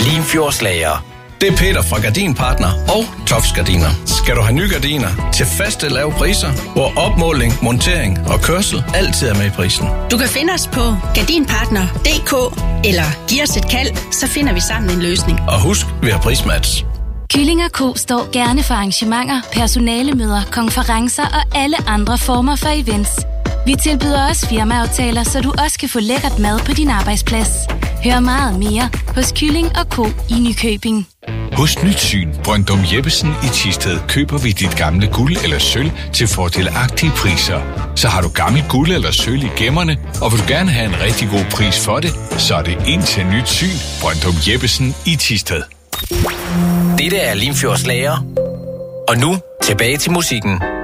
Limfjordslager. Det er Peter fra Gardinpartner og Tofs Gardiner. Skal du have nye gardiner til faste lave priser, hvor opmåling, montering og kørsel altid er med i prisen. Du kan finde os på gardinpartner.dk eller giv os et kald, så finder vi sammen en løsning. Og husk, vi har prismatch. Kylling & Co. står gerne for arrangementer, personalemøder, konferencer og alle andre former for events. Vi tilbyder også firmaaftaler, så du også kan få lækkert mad på din arbejdsplads. Hør meget mere hos Kylling & Co. i Nykøbing. Hos Nyt Syn Brøndum Jeppesen i Thisted køber vi dit gamle guld eller sølv til fordelagtige priser. Så har du gammel guld eller sølv i gemmerne, og vil du gerne have en rigtig god pris for det, så er det ind til Nyt Syn Brøndum Jeppesen i Thisted. Dette er Limfjordslager. Og nu tilbage til musikken.